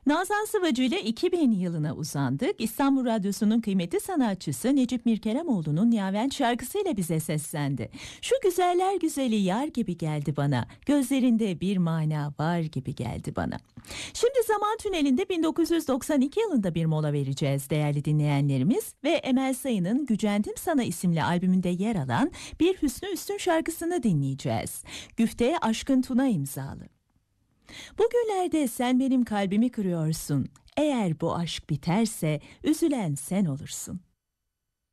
Nazan Sıvacı ile 2000 yılına uzandık. İstanbul Radyosu'nun kıymetli sanatçısı Necip Mirkelemoğlu'nun Yavent şarkısıyla bize seslendi. Şu güzeller güzeli yar gibi geldi bana, gözlerinde bir mana var gibi geldi bana. Şimdi Zaman Tüneli'nde 1992 yılında bir mola vereceğiz değerli dinleyenlerimiz ve Emel Sayın'ın Gücendim Sana isimli albümünde yer alan bir Hüsnü Üstün şarkısını dinleyeceğiz. Güfteye Aşkın Tuna imzalı. Bugünlerde sen benim kalbimi kırıyorsun. Eğer bu aşk biterse üzülen sen olursun.